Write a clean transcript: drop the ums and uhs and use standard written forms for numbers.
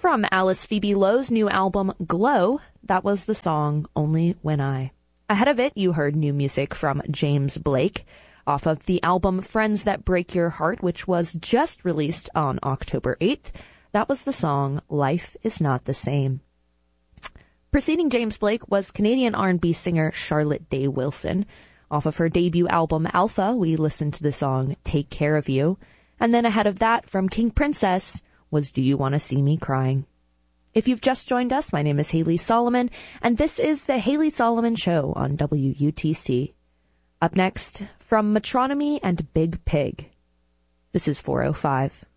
From Alice Phoebe Lowe's new album, Glow, that was the song Only When I. Ahead of it, you heard new music from James Blake off of the album Friends That Break Your Heart, which was just released on October 8th. That was the song Life Is Not the Same. Preceding James Blake was Canadian R&B singer Charlotte Day Wilson. Off of her debut album Alpha, we listened to the song Take Care of You. And then ahead of that, from King Princess, was Do You Want to See Me Crying? If you've just joined us, my name is Haley Solomon, and this is The Haley Solomon Show on WUTC. Up next, from Metronomy and Big Pig, this is 405.